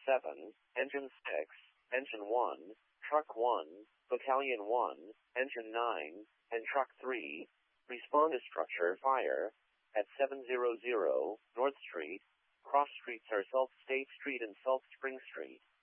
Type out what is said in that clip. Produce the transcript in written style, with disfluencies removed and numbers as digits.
7, Engine 6, Engine 1, Truck 1, Battalion 1, Engine 9, and Truck 3, respond to structure fire at 700 North Street. Cross streets are South State Street and South Spring Street.